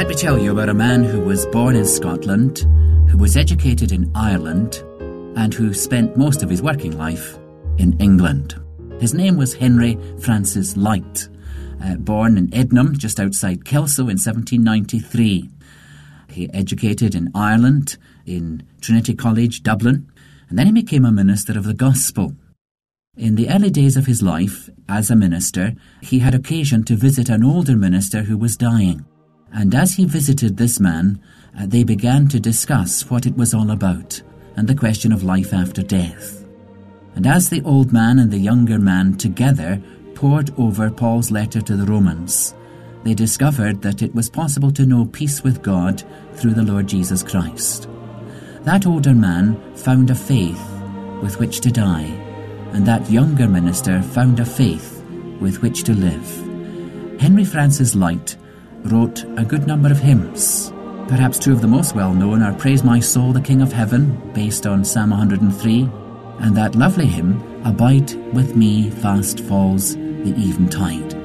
Let me tell you about a man who was born in Scotland, who was educated in Ireland, and who spent most of his working life in England. His name was Henry Francis Lyte, born in Ednam, just outside Kelso in 1793. He educated in Ireland, in Trinity College, Dublin, and then he became a minister of the gospel. In the early days of his life as a minister, he had occasion to visit an older minister who was dying. And as he visited this man, they began to discuss what it was all about and the question of life after death. And as the old man and the younger man together pored over Paul's letter to the Romans, they discovered that it was possible to know peace with God through the Lord Jesus Christ. That older man found a faith with which to die, and that younger minister found a faith with which to live. Henry Francis Lyte wrote a good number of hymns. Perhaps two of the most well-known are Praise My Soul, the King of Heaven, based on Psalm 103, and that lovely hymn, Abide with Me, Fast Falls the Eventide.